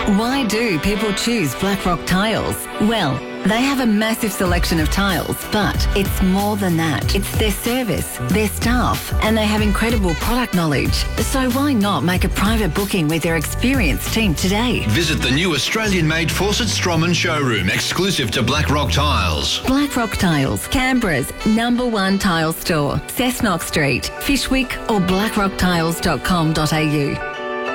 Why do people choose Blackrock Tiles? Well, they have a massive selection of tiles, but it's more than that. It's their service, their staff, and they have incredible product knowledge. So why not make a private booking with their experienced team today? Visit the new Australian-made Fawcett Stroman showroom, exclusive to Blackrock Tiles. Blackrock Tiles, Canberra's #1 tile store. Cessnock Street, Fishwick or blackrocktiles.com.au.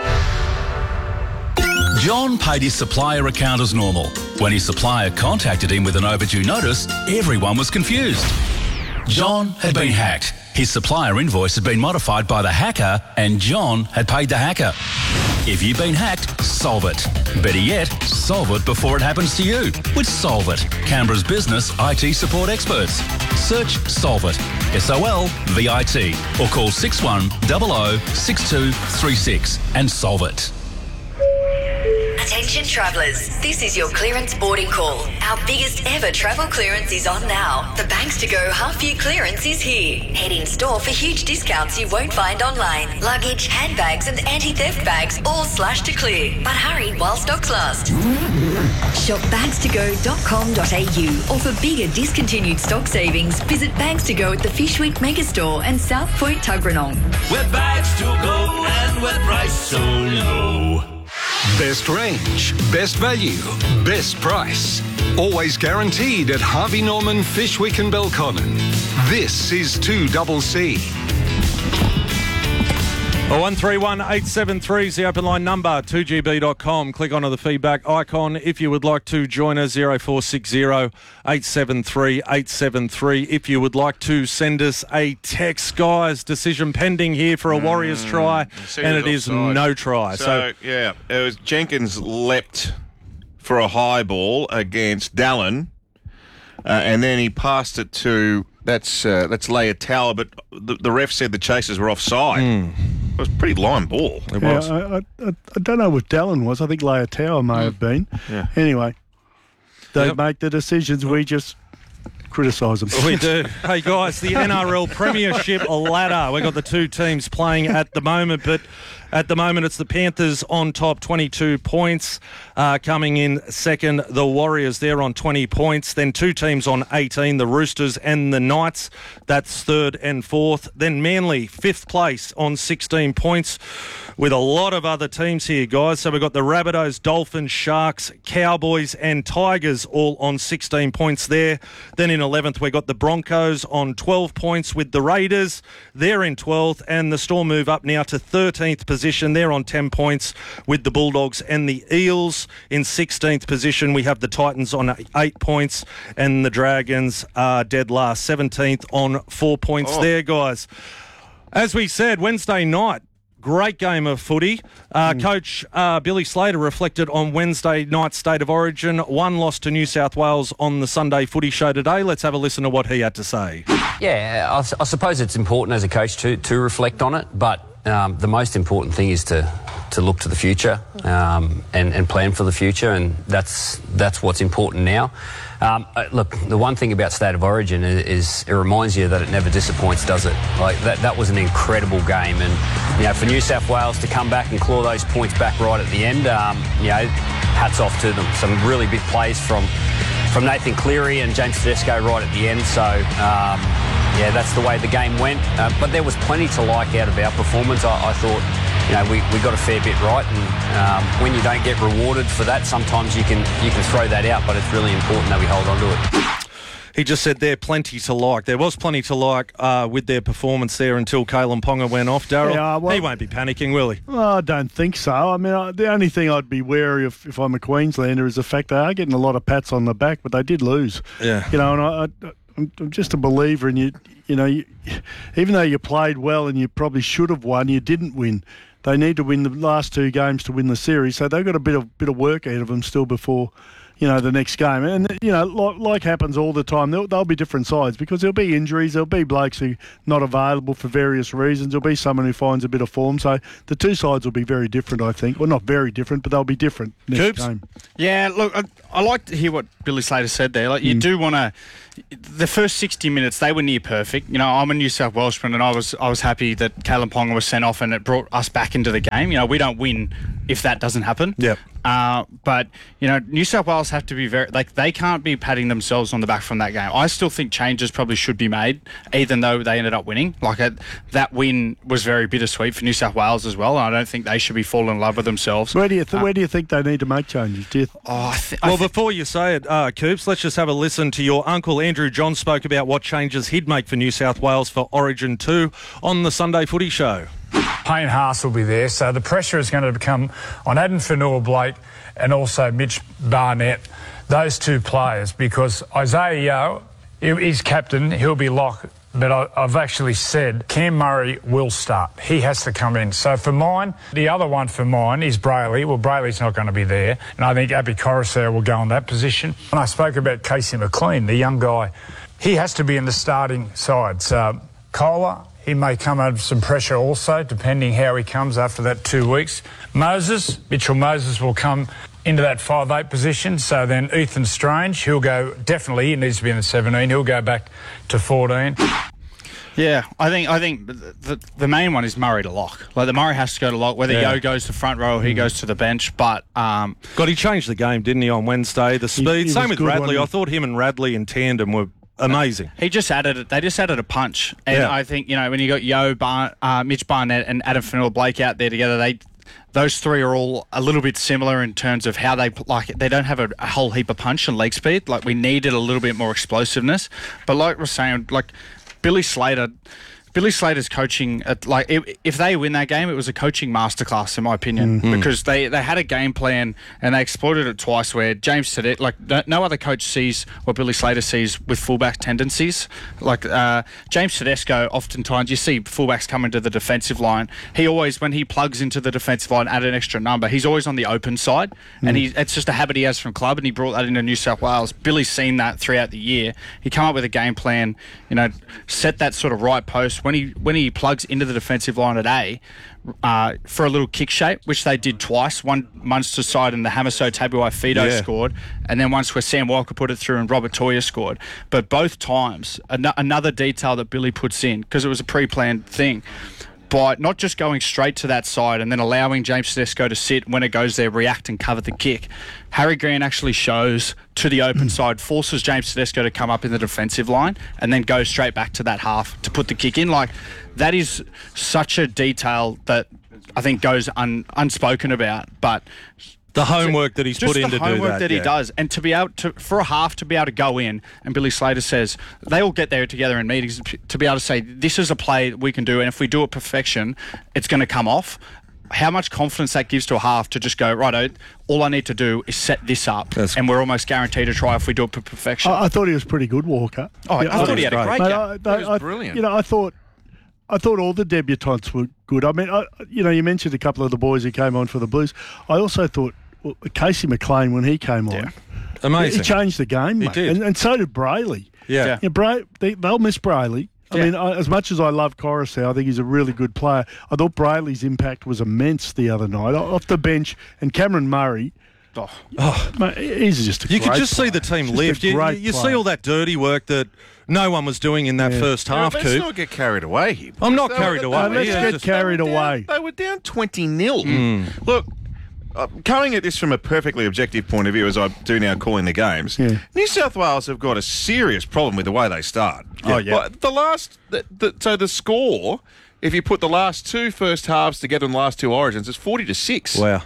John paid his supplier account as normal. When his supplier contacted him with an overdue notice, everyone was confused. John had been hacked. His supplier invoice had been modified by the hacker and John had paid the hacker. If you've been hacked, solve it. Better yet, solve it before it happens to you with Solve It, Canberra's business IT support experts. Search Solve It, SOLVIT, or call 6100 6236 and solve it. Attention travellers, this is your clearance boarding call. Our biggest ever travel clearance is on now. The Banks to Go half-year clearance is here. Head in store for huge discounts you won't find online. Luggage, handbags and anti-theft bags all slashed to clear. But hurry while stocks last. Shop bagstogo.com.au or for bigger discontinued stock savings, visit Bags to Go at the Fishwick Megastore and South Point Tuggeranong. We're bags to go and we're priced so low. Best range, best value, best price. Always guaranteed at Harvey Norman, Fishwick and Belconnen. This is 2CC. 131 873 is the open line number, 2gb.com. Click onto the feedback icon if you would like to join us, 0460 873 873. If you would like to send us a text, guys, decision pending here for a Warriors try, and it is no try. So, yeah, it was Jenkins leapt for a high ball against Dallin, and then he passed it to, that's Leia-Tower, but the ref said the chasers were offside. It was a pretty line ball. It was. I don't know what Dallin was. I think Leia-Tower may have been. Yeah. Anyway, they make the decisions. We just criticise them. We do. Hey, guys, the NRL Premiership ladder. We've got the two teams playing at the moment, but at the moment it's the Panthers on top, 22 points. Coming in second, the Warriors, they're on 20 points. Then two teams on 18, the Roosters and the Knights. That's third and fourth. Then Manly, fifth place on 16 points, with a lot of other teams here, guys. So we've got the Rabbitohs, Dolphins, Sharks, Cowboys and Tigers all on 16 points there. Then in 11th, we've got the Broncos on 12 points with the Raiders. They're in 12th, and the Storm move up now to 13th position. They're on 10 points with the Bulldogs and the Eels. In 16th position, we have the Titans on 8 points, and the Dragons are dead last, 17th on 4 points there, guys. As we said, Wednesday night, great game of footy. Coach Billy Slater reflected on Wednesday night's State of Origin. One loss to New South Wales on the Sunday Footy Show today. Let's have a listen to what he had to say. Yeah, I suppose it's important as a coach to reflect on it, but the most important thing is to look to the future and plan for the future, and that's what's important now. Look, the one thing about State of Origin is it reminds you that it never disappoints, does it? Like that was an incredible game, and for New South Wales to come back and claw those points back right at the end, hats off to them. Some really big plays from Nathan Cleary and James Tedesco right at the end. So that's the way the game went. But there was plenty to like out of our performance. I thought, we got a fair bit right, and when you don't get rewarded for that, sometimes you can throw that out. But it's really important that we hold on to it. He just said there plenty to like. There was plenty to like with their performance there until Kalen Ponga went off. Daryl, he won't be panicking, will he? Well, I don't think so. I mean, the only thing I'd be wary of if I'm a Queenslander is the fact they are getting a lot of pats on the back, but they did lose. Yeah. And I'm just a believer in you even though you played well and you probably should have won, you didn't win. They need to win the last two games to win the series, so they've got a bit of work ahead of them still before the next game. And, like happens all the time, there'll be different sides because there'll be injuries, there'll be blokes who are not available for various reasons, there'll be someone who finds a bit of form. So the two sides will be very different, I think. Well, not very different, but they'll be different next game. Yeah, look, I like to hear what Billy Slater said there. Like, you do want to... The first 60 minutes, they were near perfect. I'm a New South Welshman, and I was happy that Kalen Ponga was sent off and it brought us back into the game. We don't win if that doesn't happen. Yep. But, New South Wales have to be they can't be patting themselves on the back from that game. I still think changes probably should be made, even though they ended up winning. That win was very bittersweet for New South Wales as well, and I don't think they should be falling in love with themselves. Where do you think they need to make changes? Before you say it, Coops, let's just have a listen to your uncle. Andrew John spoke about what changes he'd make for New South Wales for Origin 2 on the Sunday Footy Show. Payne Haas will be there, so the pressure is going to become on Adam Fanua-Blake and also Mitch Barnett, those two players, because Isaiah Yeo, he's captain, he'll be lock, but I've actually said Cam Murray will start. He has to come in. So for mine, the other one for mine is Brayley. Well, Brayley's not going to be there, and I think Abby Coruscant will go in that position. And I spoke about Casey McLean, the young guy. He has to be in the starting side. So Kohler, he may come under some pressure also, depending how he comes after that 2 weeks. Mitchell Moses will come into that 5'8" position. So then Ethan Strange, he needs to be in the 17. He'll go back to 14. Yeah, I think the main one is Murray to lock. The Murray has to go to lock, whether Yeo goes to front row or he goes to the bench. But he changed the game, didn't he, on Wednesday? The speed. Same with Radley. I thought him and Radley in tandem were amazing. They just added a punch. And I think, when you got Yeo, Mitch Barnett and Adam Fanua-Blake out there together, those three are all a little bit similar in terms of how they don't have a whole heap of punch and leg speed. We needed a little bit more explosiveness. But like we're saying, Billy Slater's coaching, if they win that game, it was a coaching masterclass, in my opinion, because they had a game plan and they exploited it twice where James Tedesco, no other coach sees what Billy Slater sees with fullback tendencies. James Tedesco, oftentimes you see fullbacks come into the defensive line. He always, when he plugs into the defensive line, add an extra number, he's always on the open side, and it's just a habit he has from club, and he brought that into New South Wales. Billy's seen that throughout the year. He come up with a game plan, set that sort of right post. When he plugs into the defensive line at A for a little kick shape, which they did twice, one Munster side and the Hamiso Tabuai-Fido scored, and then once where Sam Walker put it through and Robert Toya scored. But both times, another detail that Billy puts in, because it was a pre-planned thing, by not just going straight to that side and then allowing James Tedesco to sit when it goes there, react and cover the kick. Harry Grant actually shows to the open side, forces James Tedesco to come up in the defensive line and then goes straight back to that half to put the kick in. That is such a detail that I think goes unspoken about, but the homework that he's put in to do that. Just the homework that he does. And to be able to, for a half, to be able to go in, and Billy Slater says, they all get there together in meetings, to be able to say, this is a play we can do, and if we do it perfection, it's going to come off. How much confidence that gives to a half to just go, righto, all I need to do is set this up, and we're almost guaranteed to try if we do it perfection. I thought he was pretty good, Walker. I thought he had a great game. He was brilliant. I thought all the debutants were good. I mean, you mentioned a couple of the boys who came on for the Blues. I also thought Casey McLean, when he came on, amazing. He changed the game. He did. And so did Brayley. Yeah. They'll miss Brayley. I mean, as much as I love Coruscant, I think he's a really good player. I thought Brayley's impact was immense the other night off the bench. And Cameron Murray, mate, he's just a great You could just player. see the team Just lift. You see all that dirty work that no one was doing in that first half, Let's Coop. not get carried away here. I'm not carried away. Let's get carried away. They were down 20-0. Look, coming at this from a perfectly objective point of view, as I do now calling the games, New South Wales have got a serious problem with the way they start. So the score, if you put the last two first halves together in the last two Origins, it's 40-6. Wow.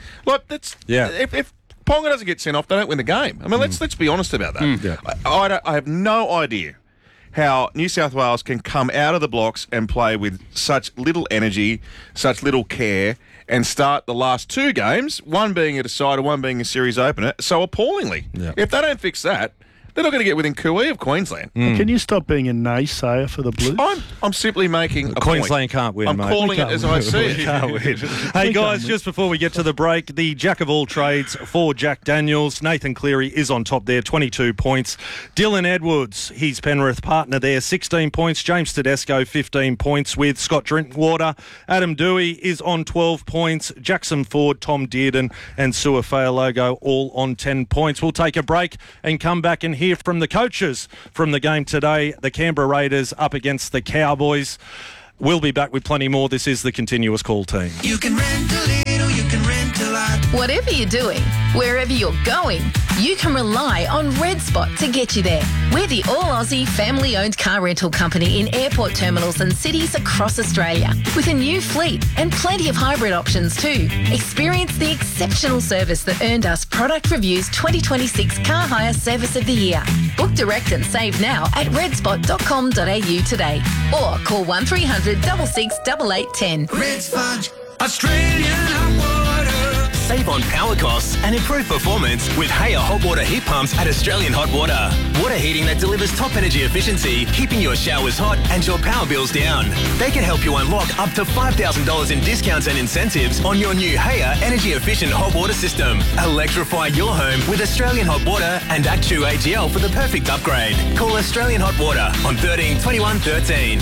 If Ponga doesn't get sent off, they don't win the game. I mean, let's be honest about that. I have no idea how New South Wales can come out of the blocks and play with such little energy, such little care, and start the last two games, one being a decider, one being a series opener, so appallingly. If they don't fix that, they're not going to get within cooee of Queensland. Can you stop being a naysayer for the Blues? I'm simply making a Queensland point. can't win, I'm mate. calling it as I see it. Can't win. Hey, guys, just before we get to the break, the jack of all trades for Jack Daniels. Nathan Cleary is on top there, 22 points. Dylan Edwards, his Penrith partner there, 16 points. James Tedesco, 15 points with Scott Drinkwater. Adam Dewey is on 12 points. Jackson Ford, Tom Dearden and Suafea-Logo all on 10 points. We'll take a break and come back and hear from the coaches from the game today. The Canberra Raiders up against the Cowboys. We'll be back with plenty more. This is the Continuous Call team. You can rent a little, you can rent a lot. Whatever you're doing, wherever you're going, you can rely on Red Spot to get you there. We're the all-Aussie, family-owned car rental company in airport terminals and cities across Australia, with a new fleet and plenty of hybrid options too. Experience the exceptional service that earned us Product Review's 2026 Car Hire Service of the Year. Book direct and save now at redspot.com.au today, or call 1300 66 8810. Red Sponge, Australian hot water. Save on power costs and improve performance with Haya hot water heat pumps at Australian Hot Water. Water heating that delivers top energy efficiency, keeping your showers hot and your power bills down. They can help you unlock up to $5,000 in discounts and incentives on your new Haya energy efficient hot water system. Electrify your home with Australian Hot Water and Actu AGL for the perfect upgrade. Call Australian Hot Water on 13 21 13.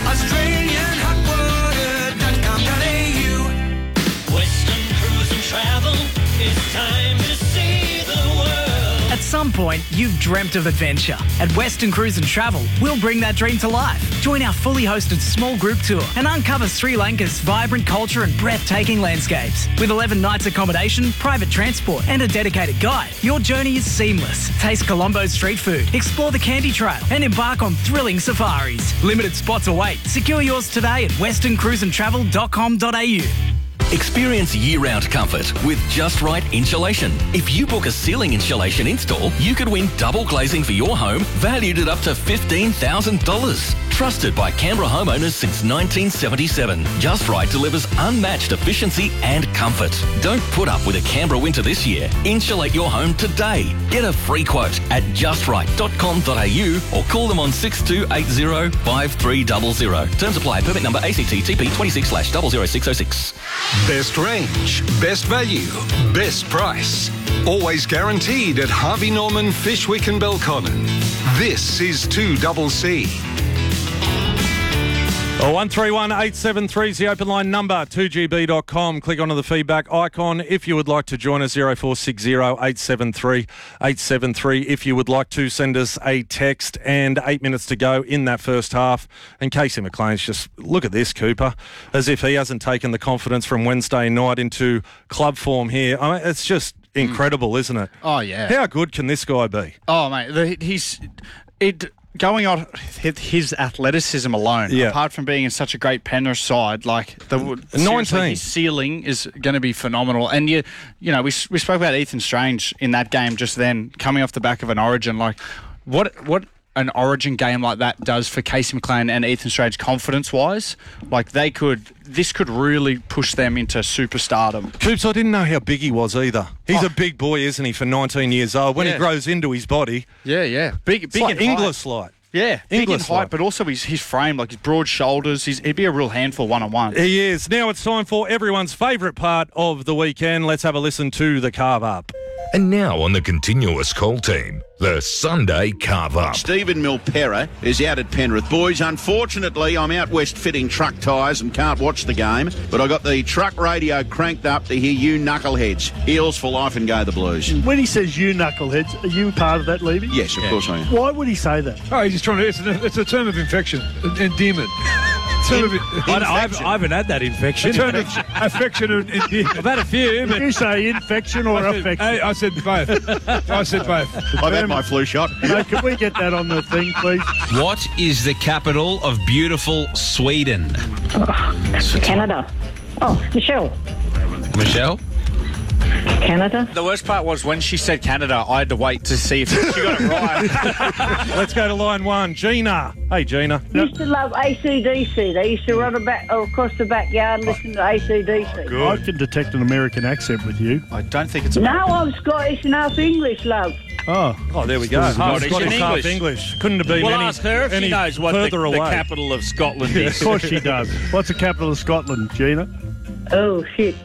AustralianHotWater.com.au. Western Cruise and Travel. It's time to see the world. At some point, you've dreamt of adventure. At Western Cruise and Travel, we'll bring that dream to life. Join our fully hosted small group tour and uncover Sri Lanka's vibrant culture and breathtaking landscapes. With 11 nights accommodation, private transport and a dedicated guide, your journey is seamless. Taste Colombo's street food, explore the Candy Trail and embark on thrilling safaris. Limited spots await. Secure yours today at westerncruiseandtravel.com.au. Experience year-round comfort with Just Right Insulation. If you book a ceiling insulation install, you could win double glazing for your home, valued at up to $15,000. Trusted by Canberra homeowners since 1977. Just Right delivers unmatched efficiency and comfort. Don't put up with a Canberra winter this year. Insulate your home today. Get a free quote at justright.com.au or call them on 6280 5300. Terms apply. Permit number ACT-TP 26/00606. Best range, best value, best price. Always guaranteed at Harvey Norman, Fishwick and Belconnen. This is 2CC. 131 873 is the open line number, 2GB.com. Click onto the feedback icon if you would like to join us, 0460 873 873. If you would like to send us a text, and 8 minutes to go in that first half. And Casey McLean's just, look at this, Cooper, as if he hasn't taken the confidence from Wednesday night into club form here. I mean, it's just incredible, isn't it? Oh, yeah. How good can this guy be? Oh, mate, going on his athleticism alone, apart from being in such a great Penrith side, like 19, his ceiling is going to be phenomenal. And we spoke about Ethan Strange in that game just then, coming off the back of an Origin. Like, what an Origin game like that does for Casey McLean and Ethan Strange confidence-wise, like this could really push them into superstardom. Coops, I didn't know how big he was either. He's a big boy, isn't he, for 19 years old? When he grows into his body. Yeah. Big like in Inglis height. light. Yeah, big in Inglis height, but also his frame, like his broad shoulders. He'd be a real handful one-on-one. He is. Now it's time for everyone's favourite part of the weekend. Let's have a listen to the Carve Up. And now on the continuous call team, the Sunday Carve Up. Stephen Milpera is out at Penrith. Boys, unfortunately, I'm out west fitting truck tyres and can't watch the game, but I got the truck radio cranked up to hear you knuckleheads. Eels for life and go the Blues. When he says you knuckleheads, are you part of that, Levy? Yes, of course I am. Why would he say that? Oh, he's just trying to... It's a term of infection, endearment. I haven't had that infection. A term of affection and endearment. I've had a few. Did you say infection or affection? I said both. I've had my flu shot. Can we get that on the thing, please? What is the capital of beautiful Sweden? Canada. Oh, Michelle. Michelle? Canada. The worst part was when she said Canada, I had to wait to see if she got it right. Let's go to line one. Gina. Hey, Gina. Used to love AC/DC. They used to run across the backyard and listen to AC/DC. Good. I can detect an American accent with you. I don't think it's No, I'm Scottish and half English, love. Oh, there we go. Scottish Scottish and half English. English. Couldn't have been Well, any, ask her if any she knows what further the away. capital of Scotland is. Of course she does. What's the capital of Scotland, Gina? Oh, shit.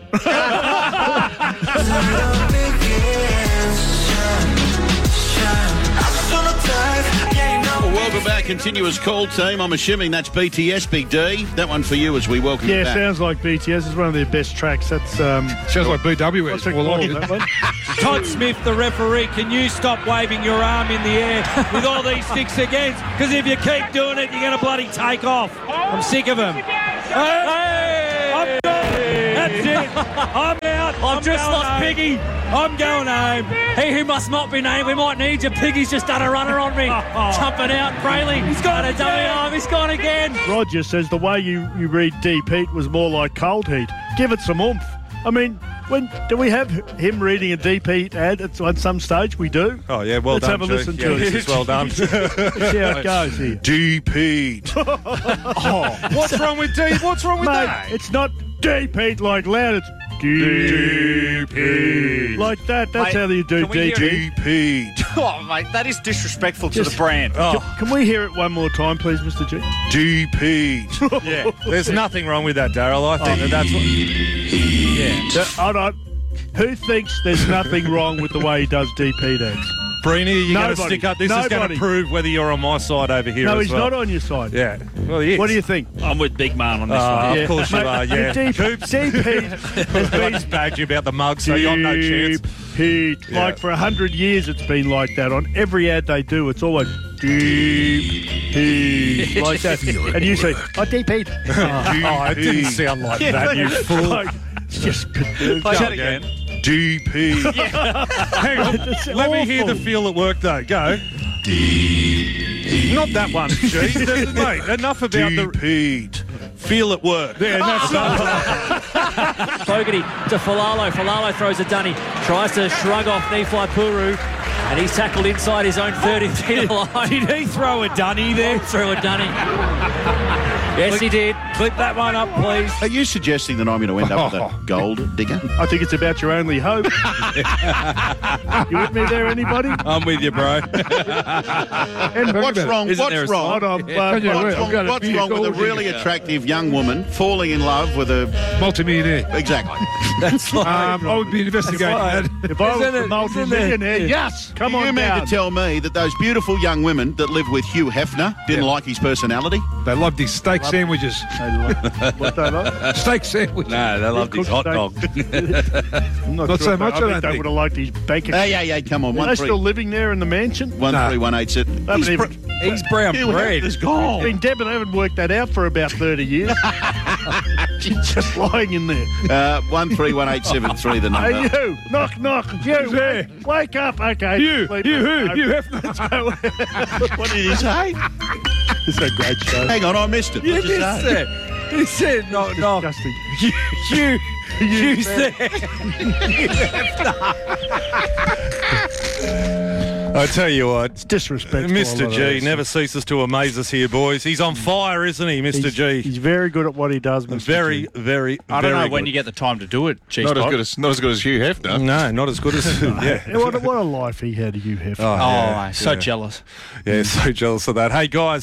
Well, welcome back, continuous call team. I'm assuming that's BTS, Big D. That one for you as we welcome you Yeah, back. sounds like BTS. It's one of their best tracks. That's Sounds like BWS. What's it called, that one? Todd Smith, the referee, can you stop waving your arm in the air with all these sticks against? Because if you keep doing it, you're going to bloody take off. I'm sick of them. Hey! I'm done. That's it. I'm out. I've just going lost home. Piggy. I'm going home. He who must not be named, we might need you. Piggy's just done a runner on me. Jumping out, Brayley. He's got a dummy arm. He's gone again. Roger says the way you read Deep Heat was more like Cold Heat. Give it some oomph. I mean, do we have him reading a Deep Heat ad at some stage? We do. Oh, yeah, well Let's done, have a listen to it. Well done. Let's see how it goes here. Deep Heat. What's wrong with Deep? What's wrong with Mate, that? it's not Deep Heat like loud. It's Deep Heat. Like that. That's how you do can we Deep hear Heat. Deep Heat. Oh, mate, that is disrespectful to the brand. Can we hear it one more time, please, Mr. G? Deep Heat. Yeah, there's nothing wrong with that, Daryl. I think that's what... Yeah. Hold on. Who thinks there's nothing wrong with the way he does Deep Heat ads? Breeny, you got to Nobody. stick up. This is going Nobody. to prove whether you're on my side over here. No, as he's well. not on your side. Yeah. Well, he is. What do you think? I'm with Big Man on this one. Of course you Mate, are, yeah. Deep Heat has I been just bagged you about the mug, so you've no chance. Deep Heat. Yeah. Like for 100 years it's been like that. On every ad they do, it's always Deep Heat. Like that. And you say, Deep Heat. It didn't sound like that, you fool. Like, it's just... Play that again. Deep Heat. Hang on. It's Let me hear the awful. feel at work, though. Go. Deep. Not that one, G. Mate, enough about Deep Heat. Feel at work. Yeah, that's Fogarty to Falalo. Falalo throws a dunny. Tries to shrug off Nifly Puru. And he's tackled inside his own 30-metre line. Did he throw a dunny there? Threw a dunny. Yes, he did. Clip that one up, please. Are you suggesting that I'm going to end up with a gold digger? I think it's about your only hope. You with me there, anybody? I'm with you, bro. And What's wrong? Isn't there a What's wrong? Hold on. What's wrong with a really attractive young woman falling in love with a... Multi-millionaire. Exactly. That's like... I would be investigating that. If I was Isn't a it? multi-millionaire, yes, come on You mean down. to tell me that those beautiful young women that lived with Hugh Hefner didn't like his personality? They loved his steak sandwiches. What they like? Steak sandwich. No, they loved his hot dog. I'm Not sure so if much, I I think don't they think. would have liked his bank account. Hey, come on. Are they still living there in the mansion? 13187. They haven't even- He's brown Hugh bread. Hefner's gone. I mean, Deb and I haven't worked that out for about 30 years. She's just lying in there. 13187 the number. Hey, you! Knock, knock! You! there? Wake up! Okay. You sleep who? over. You Hefner. What did he say? It's a great show. Hang on, I missed it. You What'd you just say? said. He said, knock, knock. Disgusting. You said. I tell you what, It's disrespectful. Mr. a lot of G this. never ceases to amaze us here, boys. He's on fire, isn't he, Mr. G? He's very good at what he does, Mr. Very, G. very, I don't know very when good. you get the time to do it, Not as G-Spot. good as Hugh Hefner. No, not as good as... yeah. What a life he had, you have. Oh, so jealous. Yeah, so jealous of that. Hey, guys,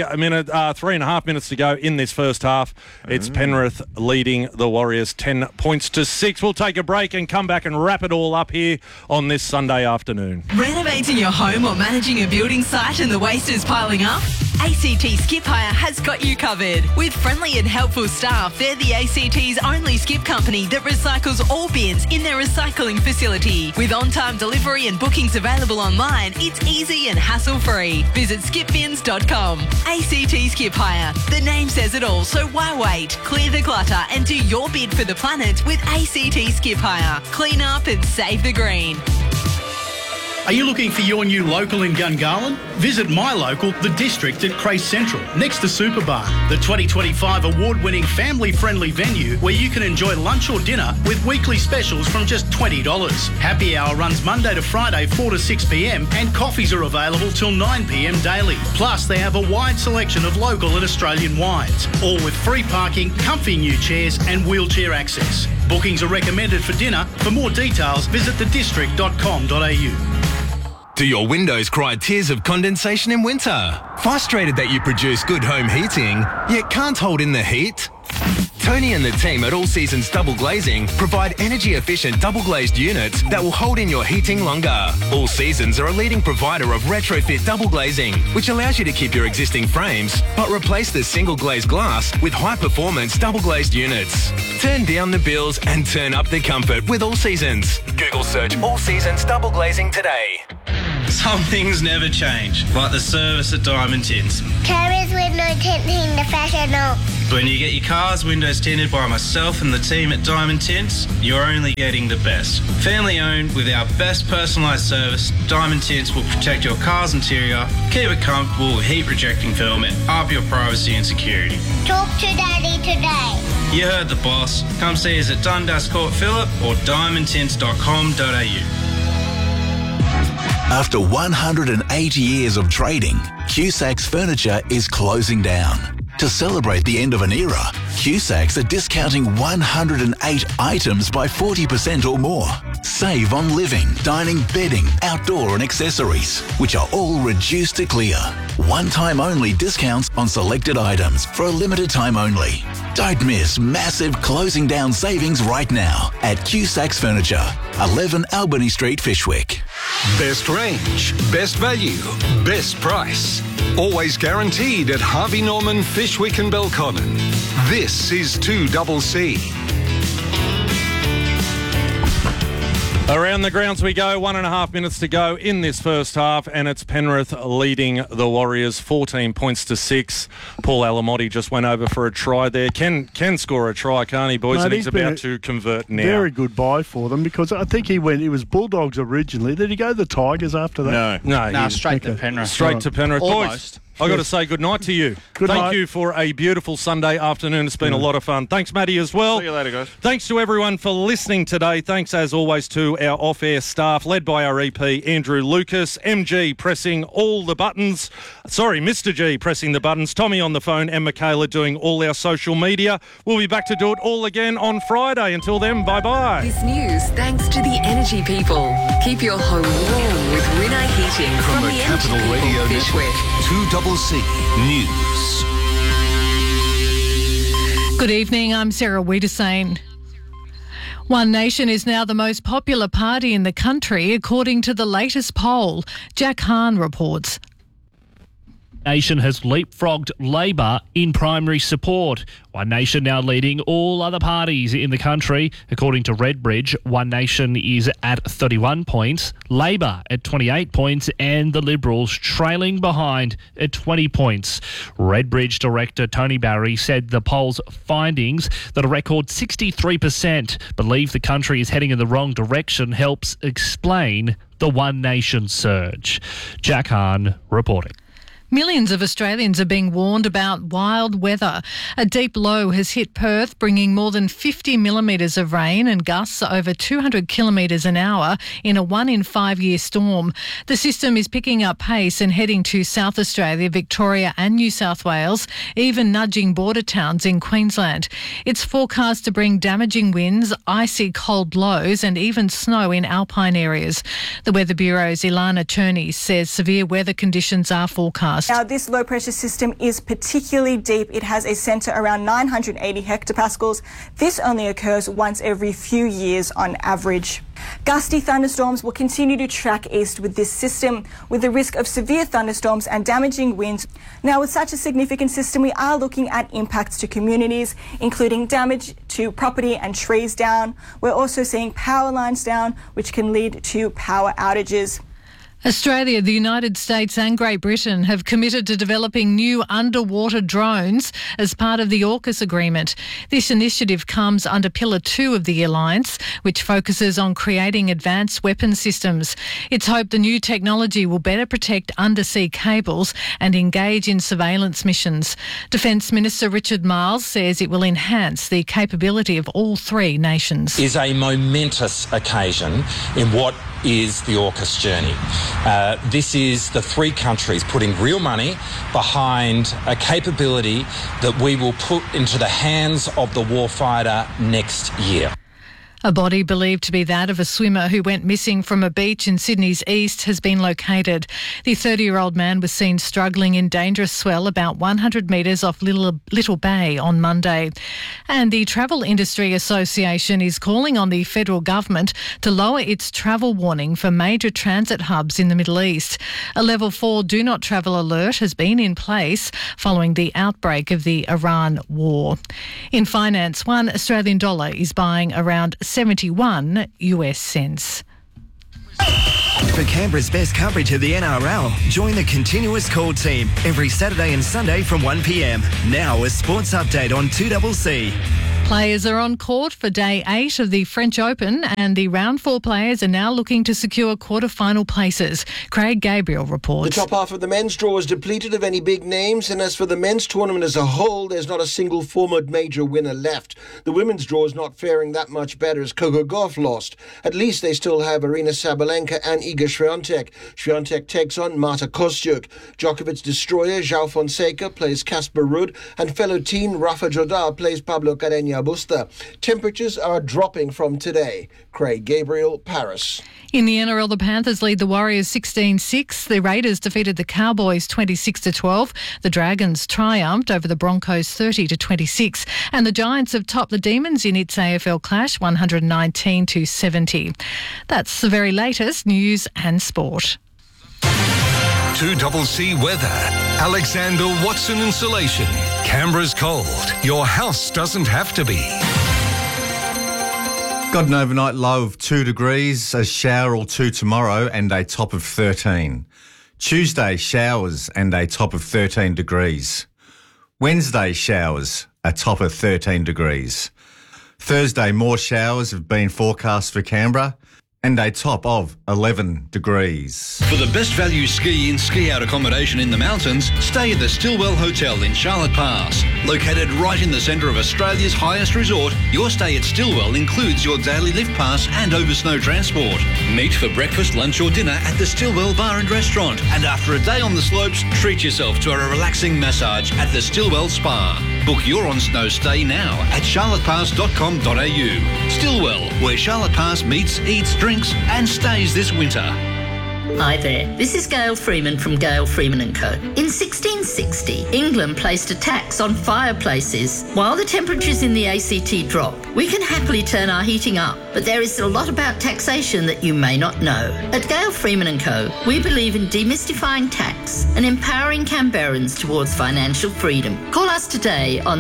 3.5 minutes to go in this first half. It's Penrith leading the Warriors 10 points to 6. We'll take a break and come back and wrap it all up here on this Sunday afternoon. Renovating your home or managing a building site and the waste is piling up? ACT Skip Hire has got you covered. With friendly and helpful staff, they're the ACT's only skip company that recycles all bins in their recycling facility. With on-time delivery and bookings available online, it's easy and hassle-free. Visit skipbins.com. ACT Skip Hire. The name says it all, so why wait? Clear the clutter and do your bid for the planet with ACT Skip Hire. Clean up and save the green. Are you looking for your new local in Gungahlin? Visit my local, The District at Crace Central, next to Superbar, the 2025 award-winning family-friendly venue where you can enjoy lunch or dinner with weekly specials from just $20. Happy hour runs Monday to Friday 4 to 6 p.m. and coffees are available till 9 p.m. daily. Plus, they have a wide selection of local and Australian wines, all with free parking, comfy new chairs and wheelchair access. Bookings are recommended for dinner. For more details, visit thedistrict.com.au. Do your windows cry tears of condensation in winter? Frustrated that you produce good home heating, yet can't hold in the heat? Tony and the team at All Seasons Double Glazing provide energy-efficient double-glazed units that will hold in your heating longer. All Seasons are a leading provider of retrofit double glazing, which allows you to keep your existing frames, but replace the single-glazed glass with high-performance double-glazed units. Turn down the bills and turn up the comfort with All Seasons. Google search All Seasons Double Glazing today. Some things never change, like the service at Diamond Tins. Carers with no tinting the fashion When you get your car's windows tinted by myself and the team at Diamond Tints, you're only getting the best. Family owned with our best personalised service, Diamond Tints will protect your car's interior, keep it comfortable with heat rejecting film and up your privacy and security. Talk to Daddy today. You heard the boss. Come see us at Dundas Court Phillip or diamondtints.com.au. After 108 years of trading, Cusacks Furniture is closing down. To celebrate the end of an era, Cusacks are discounting 108 items by 40% or more. Save on living, dining, bedding, outdoor and accessories, which are all reduced to clear. One-time only discounts on selected items for a limited time only. Don't miss massive closing down savings right now at Cusacks Furniture, 11 Albany Street, Fishwick. Best range, best value, best price. Always guaranteed at Harvey Norman, Fishwick and Belconnen. This is 2CC. Around the grounds we go, 1.5 minutes to go in this first half, and it's Penrith leading the Warriors 14 points to 6. Paul Alamotti just went over for a try there. Can score a try, can't he, boys? Mate, and he's about to convert now. Very good buy for them, because I think he was Bulldogs originally. Did he go the Tigers after that? No, straight to Penrith. Straight to Penrith. Almost. Boys, I've got to say good night to you. Good Thank night. you for a beautiful Sunday afternoon. It's been a lot of fun. Thanks, Matty, as well. See you later, guys. Thanks to everyone for listening today. Thanks, as always, to our off-air staff, led by our EP, Andrew Lucas, MG pressing all the buttons. Sorry, Mr. G pressing the buttons, Tommy on the phone, and Michaela doing all our social media. We'll be back to do it all again on Friday. Until then, bye-bye. This news thanks to the Energy People. Keep your home warm with Rinnai Heating From the the Capital Energy Radio People, Fishwick. Network, 2CC News. Good evening, I'm Sarah Wiedesane. One Nation is now the most popular party in the country, according to the latest poll. Jack Hahn reports. Nation has leapfrogged Labor in primary support. One Nation now leading all other parties in the country. According to Redbridge, One Nation is at 31 points, Labor at 28 points and the Liberals trailing behind at 20 points. Redbridge director Tony Barry said the poll's findings that a record 63% believe the country is heading in the wrong direction helps explain the One Nation surge. Jack Hahn reporting. Millions of Australians are being warned about wild weather. A deep low has hit Perth, bringing more than 50 millimetres of rain and gusts over 200 kilometres an hour in a 1 in 5 year storm. The system is picking up pace and heading to South Australia, Victoria and New South Wales, even nudging border towns in Queensland. It's forecast to bring damaging winds, icy cold lows and even snow in alpine areas. The Weather Bureau's Ilana Cherney says severe weather conditions are forecast. Now, this low-pressure system is particularly deep. It has a centre around 980 hectopascals. This only occurs once every few years on average. Gusty thunderstorms will continue to track east with this system, with the risk of severe thunderstorms and damaging winds. Now, with such a significant system, we are looking at impacts to communities, including damage to property and trees down. We're also seeing power lines down, which can lead to power outages. Australia, the United States and Great Britain have committed to developing new underwater drones as part of the AUKUS agreement. This initiative comes under Pillar 2 of the alliance, which focuses on creating advanced weapon systems. It's hoped the new technology will better protect undersea cables and engage in surveillance missions. Defence Minister Richard Marles says it will enhance the capability of all three nations. Is a momentous occasion in what is the AUKUS journey. This is the three countries putting real money behind a capability that we will put into the hands of the warfighter next year. A body believed to be that of a swimmer who went missing from a beach in Sydney's east has been located. The 30-year-old man was seen struggling in dangerous swell about 100 metres off Little Bay on Monday. And the Travel Industry Association is calling on the federal government to lower its travel warning for major transit hubs in the Middle East. A level 4 do not travel alert has been in place following the outbreak of the Iran war. In finance, $1 Australian dollar is buying around 71 US cents. For Canberra's best coverage of the NRL, join the Continuous Call team every Saturday and Sunday from 1 p.m. Now a sports update on 2CC. Players are on court for Day 8 of the French Open, and the Round 4 players are now looking to secure quarter-final places. Craig Gabriel reports. The top half of the men's draw is depleted of any big names, and as for the men's tournament as a whole, there's not a single former major winner left. The women's draw is not faring that much better as Coco Gauff lost. At least they still have Aryna Sabalenka and Iga Swiatek. Swiatek takes on Marta Kostyuk. Djokovic's destroyer João Fonseca plays Casper Ruud, and fellow teen Rafa Nadal plays Pablo Carreño Busta. Temperatures are dropping from today. Craig Gabriel, Paris. In the NRL, the Panthers lead the Warriors 16-6. The Raiders defeated the Cowboys 26-12. The Dragons triumphed over the Broncos 30-26. And the Giants have topped the Demons in its AFL clash 119-70. That's the very latest news and sport. 2CC weather. Alexander Watson Insulation. Canberra's cold. Your house doesn't have to be. Got an overnight low of 2 degrees, a shower or two tomorrow and a top of 13. Tuesday, showers and a top of 13 degrees. Wednesday, showers, a top of 13 degrees. Thursday, more showers have been forecast for Canberra and a top of 11 degrees. For the best value ski in, ski out accommodation in the mountains, stay at the Stillwell Hotel in Charlotte Pass. Located right in the centre of Australia's highest resort, your stay at Stillwell includes your daily lift pass and over snow transport. Meet for breakfast, lunch or dinner at the Stillwell Bar and Restaurant, and after a day on the slopes, treat yourself to a relaxing massage at the Stillwell Spa. Book your on-snow stay now at charlottepass.com.au. Stillwell, where Charlotte Pass meets, eats, drinks and stays this winter. Hi there, this is Gail Freeman from Gail Freeman & Co. In 1660, England placed a tax on fireplaces. While the temperatures in the ACT drop, we can happily turn our heating up, but there is a lot about taxation that you may not know. At Gail Freeman & Co, we believe in demystifying tax and empowering Canberrans towards financial freedom. Call us today on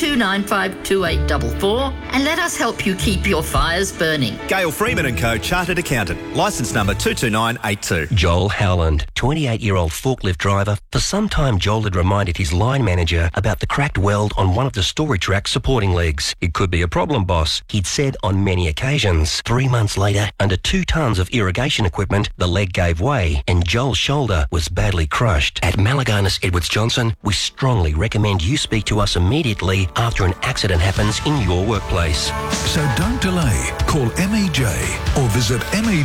62952844 and let us help you keep your fires burning. Gail Freeman & Co, Chartered Accountant, licence number 22982. Joel Howland, 28-year-old forklift driver. For some time, Joel had reminded his line manager about the cracked weld on one of the storage rack supporting legs. It could be a problem, boss, he'd said on many occasions. 3 months later, under 2 tons of irrigation equipment, the leg gave way and Joel's shoulder was badly crushed. At Malaganas Edwards Johnson, we strongly recommend you speak to us immediately after an accident happens in your workplace. So don't delay. Call MEJ or visit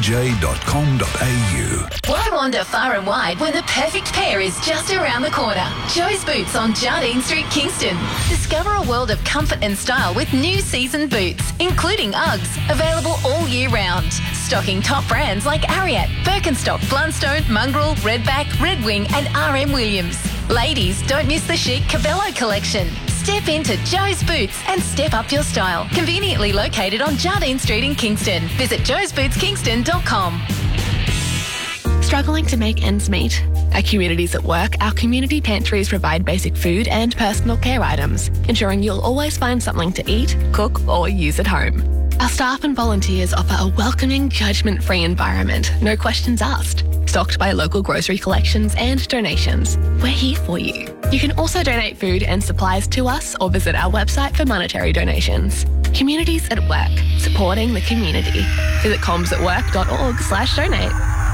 mej.com.au. Why wander far and wide when the perfect pair is just around the corner? Joe's Boots on Jardine Street, Kingston. Discover a world of comfort and style with new season boots, including Uggs, available all year round. Stocking top brands like Ariat, Birkenstock, Blundstone, Mongrel, Redback, Red Wing and RM Williams. Ladies, don't miss the chic Cabello collection. Step into Joe's Boots and step up your style. Conveniently located on Jardine Street in Kingston. Visit joesbootskingston.com. Struggling to make ends meet? At Communities at Work, our community pantries provide basic food and personal care items, ensuring you'll always find something to eat, cook or use at home. Our staff and volunteers offer a welcoming, judgment-free environment, no questions asked. Stocked by local grocery collections and donations. We're here for you. You can also donate food and supplies to us or visit our website for monetary donations. Communities at Work, supporting the community. Visit comsatwork.org/donate.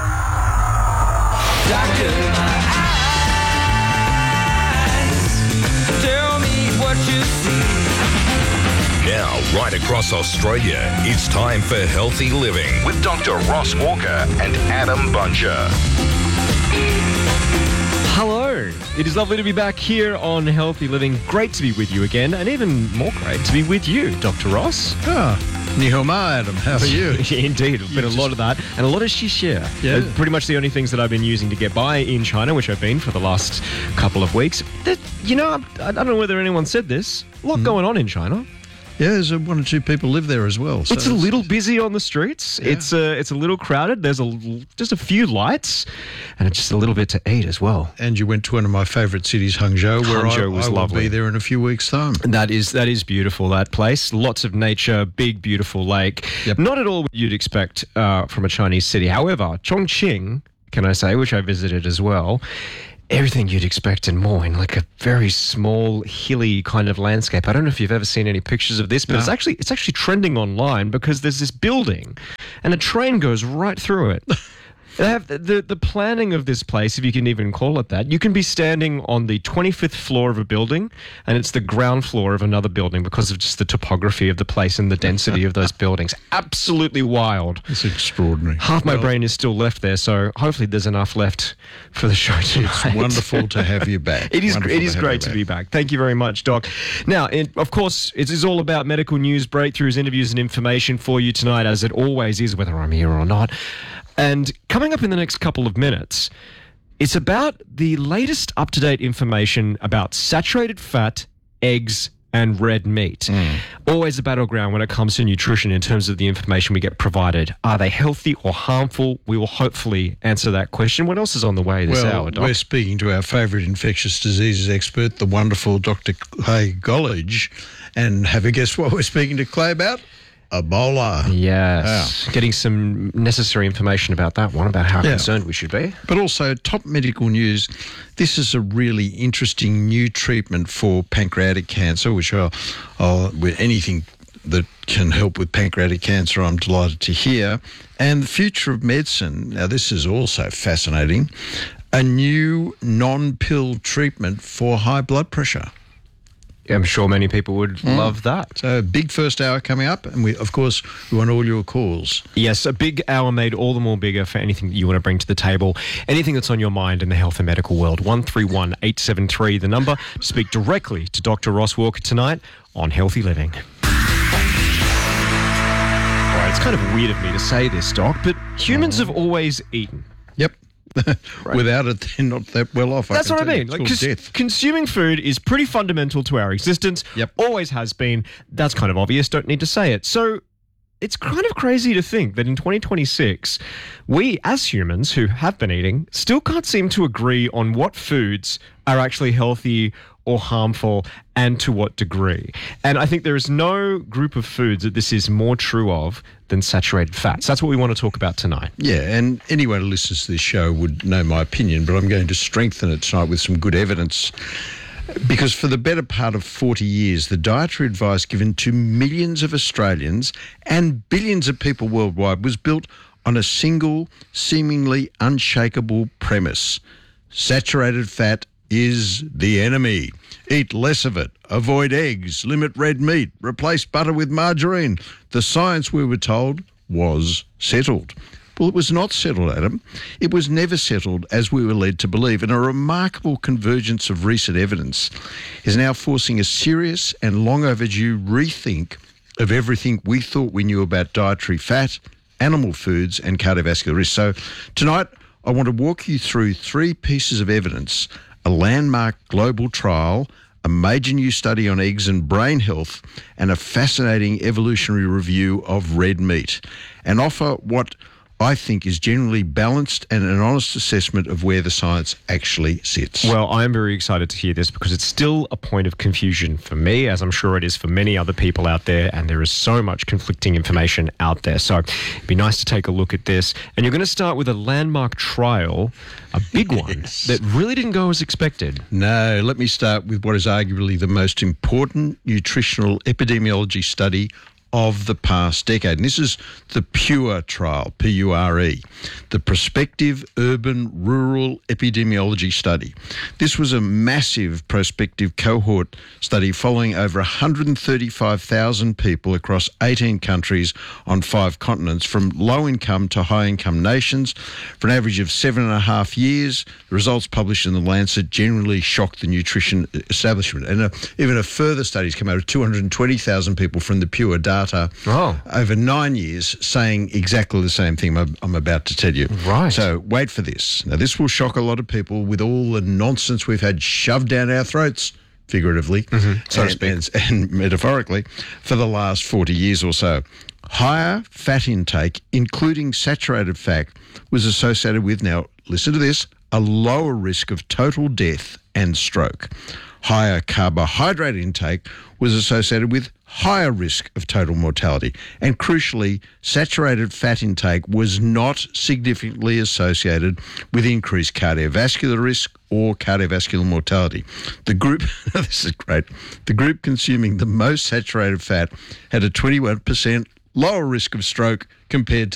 Doctor, my eyes, tell me what you see. Now, right across Australia, it's time for Healthy Living with Dr. Ross Walker and Adam Buncher. Hello. It is lovely to be back here on Healthy Living. Great to be with you again, and even more great to be with you, Dr. Ross. Ni hao ma, Adam. How are you? Yeah, indeed. There's been a lot of that, and a lot of shishir. Yeah. Pretty much the only things that I've been using to get by in China, which I've been for the last couple of weeks. I don't know whether anyone said this. A lot going on in China. Yeah, there's one or two people live there as well. So it's a little busy on the streets. Yeah. It's a little crowded. There's just a few lights, and it's just a little bit to eat as well. And you went to one of my favourite cities, Hangzhou, where Hangzhou was I will lovely. be there in a few weeks' time. And that is beautiful, that place. Lots of nature, big, beautiful lake. Yep. Not at all what you'd expect from a Chinese city. However, Chongqing, can I say, which I visited as well, everything you'd expect and more in like a very small, hilly kind of landscape. I don't know if you've ever seen any pictures of this, but it's actually trending online because there's this building and a train goes right through it. They have the planning of this place, if you can even call it that. You can be standing on the 25th floor of a building, and it's the ground floor of another building because of just the topography of the place and the density of those buildings. Absolutely wild. It's extraordinary. Half my brain is still left there, so hopefully there's enough left for the show tonight. It's wonderful to have you back. It is great to be back. Thank you very much, Doc. Now, of course, it is all about medical news, breakthroughs, interviews, and information for you tonight, as it always is, whether I'm here or not. And coming up in the next couple of minutes, it's about the latest up-to-date information about saturated fat, eggs, and red meat. Always a battleground when it comes to nutrition in terms of the information we get provided. Are they healthy or harmful? We will hopefully answer that question. What else is on the way this hour, Doc? We're speaking to our favourite infectious diseases expert, the wonderful Dr. Clay Gollidge. And have a guess what we're speaking to Clay about? Ebola. Yes. Getting some necessary information about that one, about how concerned we should be. But also, top medical news, this is a really interesting new treatment for pancreatic cancer, which with anything that can help with pancreatic cancer, I'm delighted to hear. And the future of medicine, now this is also fascinating, a new non-pill treatment for high blood pressure. I'm sure many people would love that. So big first hour coming up, and we want all your calls. Yes, a big hour made all the more bigger for anything that you want to bring to the table, anything that's on your mind in the health and medical world. 131873, the number to speak directly to Dr. Ross Walker tonight on Healthy Living. All right, it's kind of weird of me to say this, Doc, but humans have always eaten. Yep. Right. Without it, they're not that well off. That's what I mean. Death. Consuming food is pretty fundamental to our existence. Yep. Always has been. That's kind of obvious. Don't need to say it. So it's kind of crazy to think that in 2026, we as humans who have been eating still can't seem to agree on what foods are actually healthy or harmful and to what degree. And I think there is no group of foods that this is more true of than saturated fats. That's what we want to talk about tonight. Yeah, and anyone who listens to this show would know my opinion, but I'm going to strengthen it tonight with some good evidence. Because for the better part of 40 years, the dietary advice given to millions of Australians and billions of people worldwide was built on a single, seemingly unshakable premise. Saturated fat is the enemy. Eat less of it. Avoid eggs. Limit red meat. Replace butter with margarine. The science, we were told, was settled. Well, it was not settled, Adam. It was never settled, as we were led to believe, and a remarkable convergence of recent evidence is now forcing a serious and long overdue rethink of everything we thought we knew about dietary fat, animal foods, and cardiovascular risk. So tonight, I want to walk you through 3 pieces of evidence: a landmark global trial, a major new study on eggs and brain health, and a fascinating evolutionary review of red meat, and offer what I think is generally balanced and an honest assessment of where the science actually sits. Well, I'm very excited to hear this because it's still a point of confusion for me, as I'm sure it is for many other people out there, and there is so much conflicting information out there. So it'd be nice to take a look at this. And you're going to start with a landmark trial, a big one, that really didn't go as expected. No, let me start with what is arguably the most important nutritional epidemiology study of the past decade. And this is the PURE trial, P-U-R-E, the Prospective Urban Rural Epidemiology Study. This was a massive prospective cohort study following over 135,000 people across 18 countries on 5 continents, from low-income to high-income nations, for an average of 7.5 years. The results published in The Lancet generally shocked the nutrition establishment. And even a further study has come out of 220,000 people from the PURE data over 9 years, saying exactly the same thing I'm about to tell you. Right. So wait for this. Now, this will shock a lot of people with all the nonsense we've had shoved down our throats figuratively so to speak. and metaphorically, for the last 40 years or so. Higher fat intake, including saturated fat, was associated with, now listen to this, a lower risk of total death and stroke. Higher carbohydrate intake was associated with higher risk of total mortality. And crucially, saturated fat intake was not significantly associated with increased cardiovascular risk or cardiovascular mortality. The group, this is great, the group consuming the most saturated fat had a 21% lower risk of stroke compared to